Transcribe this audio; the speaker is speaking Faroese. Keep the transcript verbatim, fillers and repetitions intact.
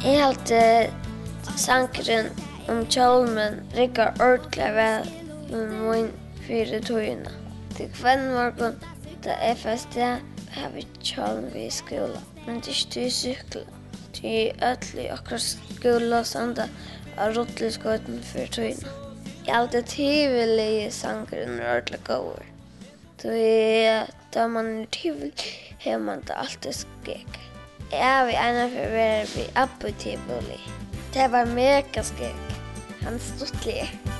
Jag hade sangren om kjolmen riggar ordentligt väl med min fyra tøyna. Til kvann morgon, da jeg først er, har vi kjolmen ved skola. Men det er ikke til sykla. Til ødelig akkurat skola sanda av rottelskøyten for tøyna. Jeg hade tivelig sangren ordentligt gåver. Da man er tivelig, har man det alltid skek. Jeg vil ena for å være ved Abbo tivoli. Det var mega skek. Han stuttlig.